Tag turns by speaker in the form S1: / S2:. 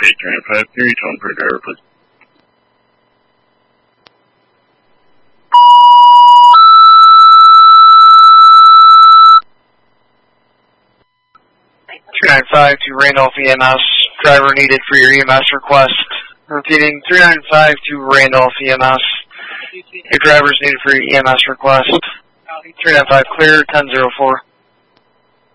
S1: 3953, tone for driver, please.
S2: to Randolph EMS, driver needed for your EMS request. Repeating, 395 to Randolph EMS. Your driver's needed for your EMS request. 395 clear, 1004.